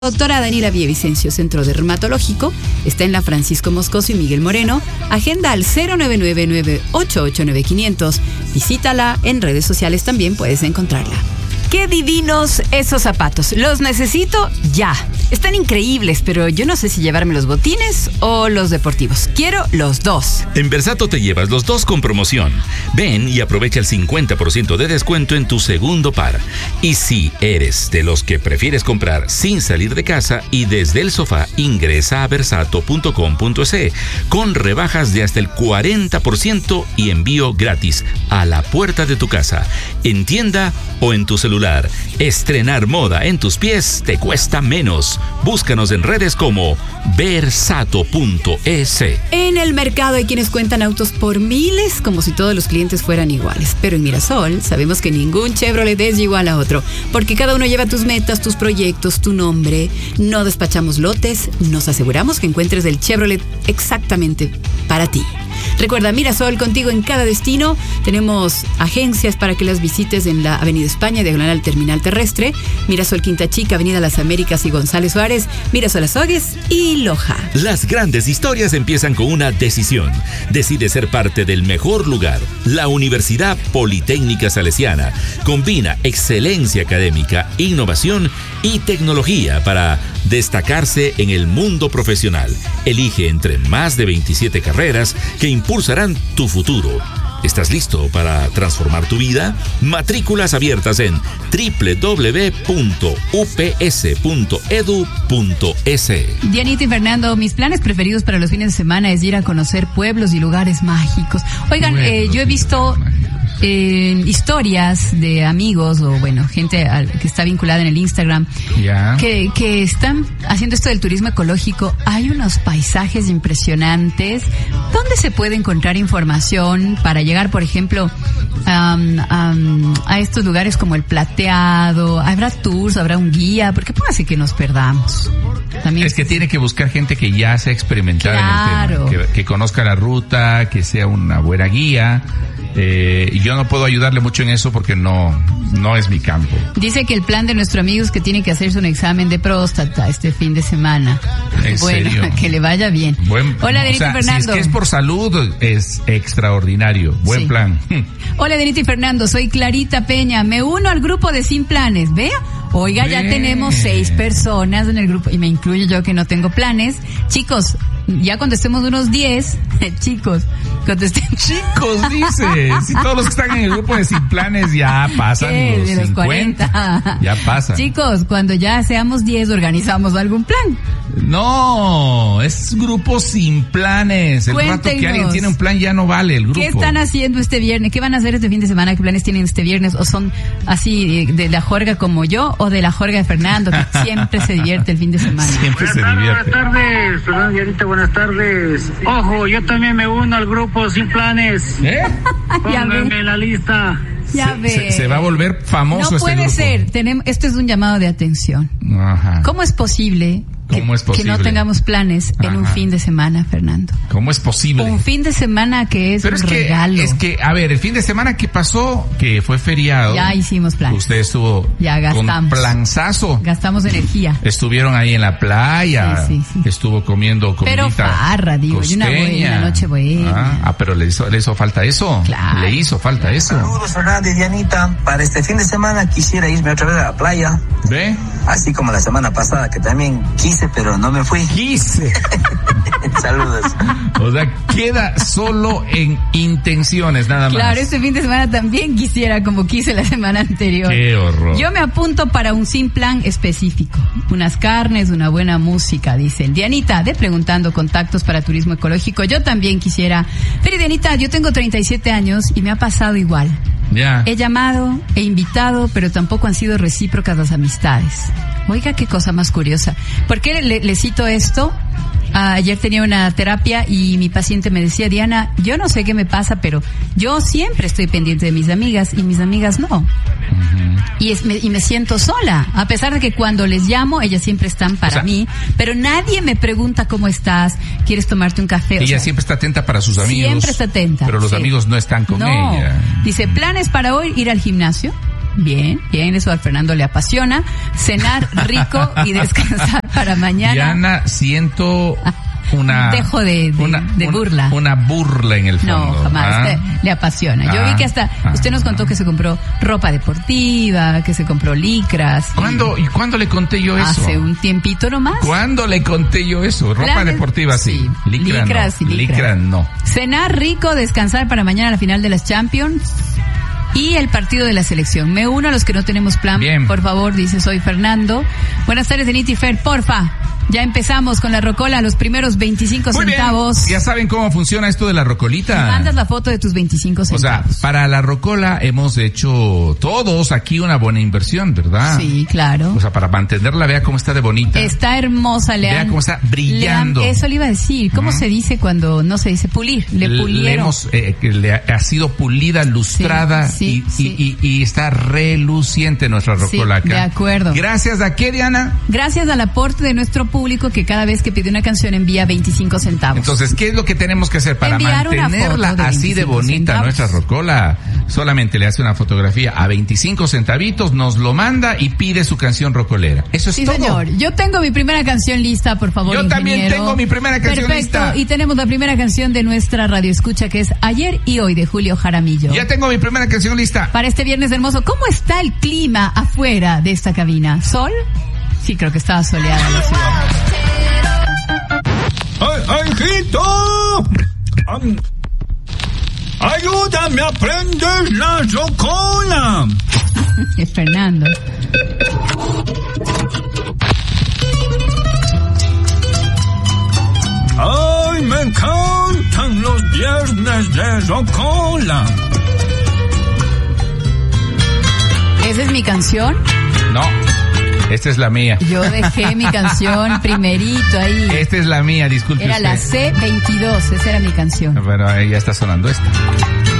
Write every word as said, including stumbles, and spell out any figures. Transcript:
Doctora Daniela Villavicencio, Centro Dermatológico, está en la Francisco Moscoso y Miguel Moreno. Agenda al cero nueve nueve nueve ocho ocho nueve quinientos. Visítala, en redes sociales también puedes encontrarla. ¡Qué divinos esos zapatos! Los necesito ya. Están increíbles, pero yo no sé si llevarme los botines o los deportivos. Quiero los dos. En Versato te llevas los dos con promoción. Ven y aprovecha el cincuenta por ciento de descuento en tu segundo par. Y si eres de los que prefieres comprar sin salir de casa y desde el sofá, ingresa a versato punto com punto es con rebajas de hasta el cuarenta por ciento y envío gratis a la puerta de tu casa, en tienda o en tu celular. Estrenar moda en tus pies te cuesta menos. Búscanos en redes como versato punto es. En el mercado hay quienes cuentan autos por miles como si todos los clientes fueran iguales. Pero en Mirasol sabemos que ningún Chevrolet es igual a otro, porque cada uno lleva tus metas, tus proyectos, tu nombre. No despachamos lotes, nos aseguramos que encuentres el Chevrolet exactamente para ti. Recuerda, Mirasol, contigo en cada destino. Tenemos agencias para que las visites en la Avenida España, diagonal al Terminal Terrestre, Mirasol Quinta Chica, Avenida Las Américas y González Suárez, Mirasol Azogues y Loja. Las grandes historias empiezan con una decisión. Decide ser parte del mejor lugar. La Universidad Politécnica Salesiana combina excelencia académica, innovación y tecnología para destacarse en el mundo profesional. Elige entre más de veintisiete carreras que impulsarán tu futuro. ¿Estás listo para transformar tu vida? Matrículas abiertas en doble u doble u doble u punto u p s punto e d u punto es. Dianita y Fernando, mis planes preferidos para los fines de semana es ir a conocer pueblos y lugares mágicos. Oigan, eh, yo he visto eh, historias de amigos o bueno, gente al, que está vinculada en el Instagram, yeah. que, que están haciendo esto del turismo ecológico. Hay unos paisajes impresionantes. ¿Dónde se puede encontrar información para llegar, por ejemplo, um, um, a estos lugares como el Plateado? ¿Habrá tours? ¿Habrá un guía? Porque póngase que nos perdamos. También es que tiene que buscar gente que ya sea experimentada claro. en el tema, que, que conozca la ruta, que sea una buena guía. Eh, y yo no puedo ayudarle mucho en eso porque no, no es mi campo. Dice que el plan de nuestro amigo es que tiene que hacerse un examen de próstata este fin de semana. ¿En bueno, serio? Que le vaya bien. Buen, Hola, Denito o sea, y Fernando. Si es que es por salud, es extraordinario. Buen sí. plan. Hola, Denito y Fernando. Soy Clarita Peña. Me uno al grupo de Sin Planes. ¿Vea? Oiga, ya Bien. tenemos seis personas en el grupo y me incluyo yo que no tengo planes. Chicos, ya cuando estemos unos diez, chicos, cuando estemos... Chicos, dice, si todos los que están en el grupo de Sin Planes ya pasan ¿Qué? los, De los cincuenta, cuarenta. ya pasan. Chicos, cuando ya seamos diez, organizamos algún plan. No, es grupo Sin Planes. El Cuéntenos. rato que alguien tiene un plan ya no vale el grupo. ¿Qué están haciendo este viernes? ¿Qué van a hacer este fin de semana? ¿Qué planes tienen este viernes? ¿O son así de la juerga como yo o de la juerga de Fernando, que siempre se divierte el fin de semana? Siempre buenas se tardes, divierte. Buenas tardes, Fernando y Anita, buenas tardes. Ojo, yo también me uno al grupo Sin Planes. ¿Eh? Pónganme en la lista. Ya se, ve. se, se va a volver famoso No este puede grupo. ser. Tenemos, esto es un llamado de atención. Ajá. ¿Cómo es posible? Que, ¿Cómo es posible? que no tengamos planes en Ajá. un fin de semana, Fernando? ¿Cómo es posible? Un fin de semana que es Pero un es que, regalo. es que, a ver, el fin de semana que pasó, que fue feriado. Ya hicimos planes. Usted estuvo Ya gastamos. con planzazo. Gastamos energía. Estuvieron ahí en la playa. Sí, sí, sí. Estuvo comiendo comidita Pero farra, digo, y una costeña. buena, una noche buena. Ah, ah, pero le hizo, le hizo falta eso. Claro. Le hizo falta eso. Saludos, Fernando y Dianita. Para este fin de semana quisiera irme otra vez a la playa. ¿Ve? Así como la semana pasada, que también quise, pero no me fui. Quise. Saludos. O sea, queda solo en intenciones, nada más. Claro, este fin de semana también quisiera, como quise la semana anterior. Qué horror. Yo me apunto para un sin plan específico. Unas carnes, una buena música, dicen. Dianita, de Preguntando Contactos para Turismo Ecológico. Yo también quisiera. Pero Dianita, yo tengo treinta y siete años y me ha pasado igual. Ya. He llamado, he invitado, pero tampoco han sido recíprocas las amistades. Oiga, qué cosa más curiosa. ¿Por qué le, le cito esto? Uh, ayer tenía una terapia y mi paciente me decía, Diana, yo no sé qué me pasa, pero yo siempre estoy pendiente de mis amigas y mis amigas no. Uh-huh. Y, es, me, y me siento sola, a pesar de que cuando les llamo, ellas siempre están para o sea, mí, pero nadie me pregunta cómo estás, ¿quieres tomarte un café? Ella o sea, siempre está atenta para sus amigos. Siempre está atenta. Pero los sí. amigos no están con no. ella. Dice, planes para hoy, ir al gimnasio. Bien, bien, eso a Fernando le apasiona. Cenar rico y descansar para mañana. Diana, siento una... Dejo de, de, una, de burla. Una, una burla en el fondo. No, jamás. ¿Ah? Le, le apasiona. Yo ah, vi que hasta ah, usted nos contó que se compró ropa deportiva, que se compró licras. ¿Cuándo, ¿Y cuándo le conté yo eso? Hace un tiempito nomás. ¿Cuándo le conté yo eso? Ropa Planes, deportiva, sí. sí. Licra, Licras no. y licras. Licra no. Cenar rico, descansar para mañana la final de las Champions. Y el partido de la selección. Me uno a los que no tenemos plan. Bien. Por favor, dice, soy Fernando. Buenas tardes, Denita y Fer, porfa. Ya empezamos con la rocola, los primeros veinticinco Muy centavos. Bien. Ya saben cómo funciona esto de la rocolita. Me mandas la foto de tus veinticinco centavos. O sea, para la rocola hemos hecho todos aquí una buena inversión, ¿verdad? Sí, claro. O sea, para mantenerla, vea cómo está de bonita. Está hermosa, le Vea han, cómo está brillando. le han- eso le iba a decir. ¿Cómo uh-huh. se dice cuando no se dice pulir? Le pulieron. Le hemos, eh, le ha, ha sido pulida, lustrada Sí, sí, y, sí. Y, y, y está reluciente nuestra rocola Sí, acá. de acuerdo. Gracias a qué, Diana. Gracias al aporte de nuestro público que cada vez que pide una canción envía veinticinco centavos. Entonces, ¿qué es lo que tenemos que hacer para Enviar una mantenerla foto de así de veinticinco bonita centavos. nuestra rocola? Solamente le hace una fotografía a veinticinco centavitos, nos lo manda y pide su canción rocolera. Eso es Sí, todo. señor. Yo tengo mi primera canción lista, por favor, Yo también ingeniero. tengo mi primera canción Perfecto. lista. Y tenemos la primera canción de nuestra radio escucha, que es Ayer y Hoy, de Julio Jaramillo. Ya tengo mi primera canción lista. Para este viernes hermoso, ¿cómo está el clima afuera de esta cabina? ¿Sol? Sí, creo que estaba soleada la ciudad. ¡Ay, ay, hijito! Um, ¡Ayúdame a prender la rocola! Es Fernando. ¡Ay, me encantan los viernes de rocola! ¿Esa es mi canción? No, esta es la mía. Yo dejé mi canción primerito ahí. Esta es la mía, disculpe Era usted. la C veintidós, esa era mi canción. Pero ahí ya está sonando esta.